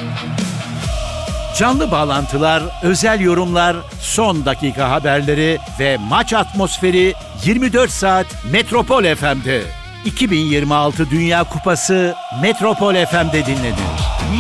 Canlı bağlantılar, özel yorumlar, son dakika haberleri ve maç atmosferi 24 saat Metropol FM'de. 2026 Dünya Kupası Metropol FM'de dinledin.